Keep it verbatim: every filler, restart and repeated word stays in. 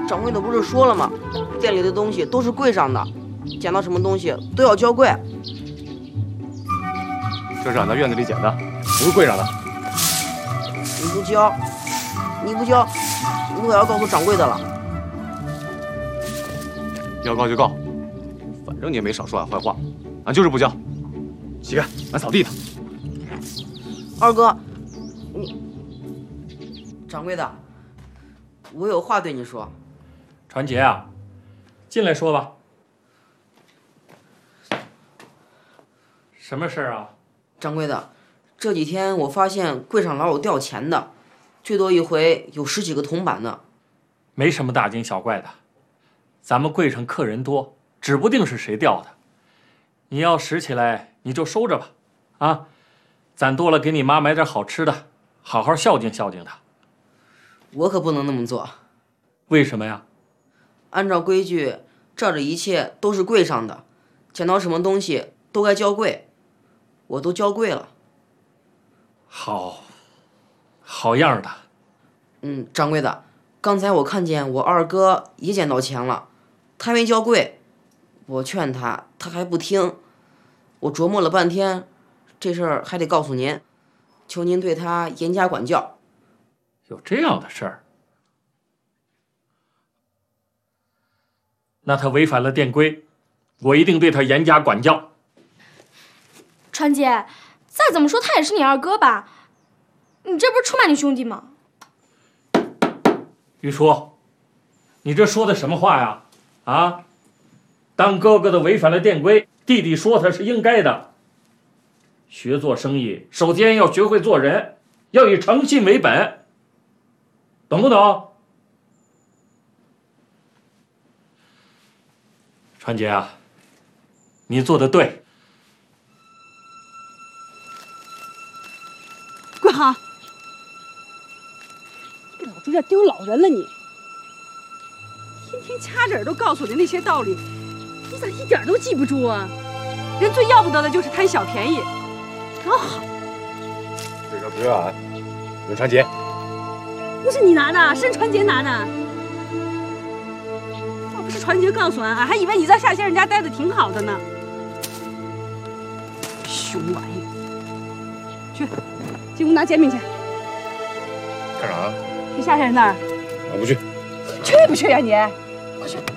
掌柜的不是说了吗？店里的东西都是柜上的，捡到什么东西都要交柜。 这是俺在院子里捡的，不是柜上的。 你不交，你不交，我要告诉掌柜的了。 要告就告，反正你也没少说俺坏话，俺就是不交。起开，俺扫地呢。 二哥，你，掌柜的，我有话对你说。 传杰啊，进来说吧。什么事儿啊？ 掌柜的，这几天我发现柜上老有掉钱的，最多一回有十几个铜板呢。 没什么大惊小怪的，咱们柜上客人多，指不定是谁掉的。你要拾起来，你就收着吧，啊，攒多了给你妈买点好吃的，好好孝敬孝敬她。 我可不能那么做。 为什么呀？ 按照规矩，这儿的一切都是柜上的，捡到什么东西都该交柜，我都交柜了。 好，好样的。 嗯，掌柜的，刚才我看见我二哥也捡到钱了，他没交柜，我劝他，他还不听。我琢磨了半天，这事儿还得告诉您，求您对他严加管教。 有这样的事儿？那他违反了店规，我一定对他严加管教。 川姐，再怎么说他也是你二哥吧？你这不是出卖你兄弟吗？ 玉书，你这说的什么话呀？啊，当哥哥的违反了店规，弟弟说他是应该的。学做生意，首先要学会做人，要以诚信为本，懂不懂？川姐啊，你做的对。 贵行，给老朱家丢老人了你！天天掐着耳朵告诉你那些道理，你咋一点都记不住啊？人最要不得的就是贪小便宜，多好！ 这个不是俺，是传杰。 不是你拿的，是传杰拿的。要不是传杰告诉俺，俺还以为你在夏先生家待的挺好的呢。熊玩意！去，进屋拿煎饼去。 干啥？ 去夏先生那儿。 俺不去。 去不去呀、啊、你？快去。